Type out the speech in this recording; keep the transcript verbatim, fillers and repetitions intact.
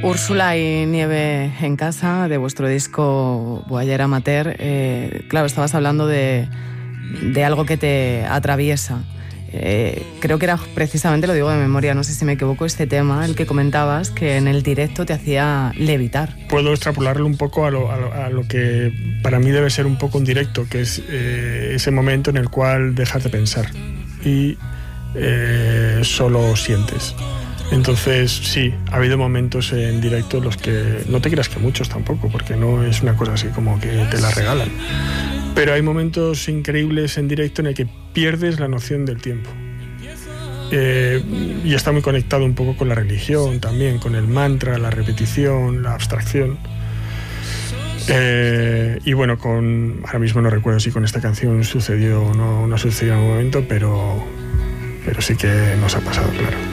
Úrsula y Nieve en casa, de vuestro disco Voyeur Amateur. Eh, claro, estabas hablando de, de algo que te atraviesa. Eh, creo que era precisamente, lo digo de memoria, no sé si me equivoco, este tema, el que comentabas, que en el directo te hacía levitar. Puedo extrapolarlo un poco a lo, a lo, a lo que para mí debe ser un poco un directo, que es eh, ese momento en el cual dejas de pensar y eh, solo sientes. Entonces sí, ha habido momentos en directo en los que, no te creas que muchos tampoco, porque no es una cosa así como que te la regalan, pero hay momentos increíbles en directo en el que pierdes la noción del tiempo. Eh, y está muy conectado un poco con la religión también, con el mantra, la repetición, la abstracción. Eh, y bueno, con, ahora mismo no recuerdo si con esta canción sucedió o no, no sucedió en algún momento, pero, pero sí que nos ha pasado, claro.